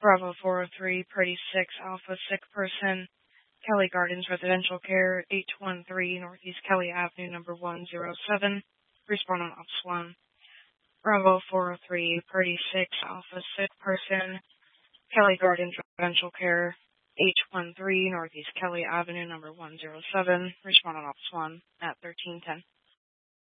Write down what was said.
Bravo 403, Party 6, Alpha Sick Person, Kelly Gardens Residential Care, 813 Northeast Kelly Avenue, number 107. Respond on Ops 1. Bravo 403, Party 6, Alpha Sick Person, Kelly Gardens Residential Care, 813 Northeast Kelly Avenue, number 107. Respond on Ops 1 at 1310.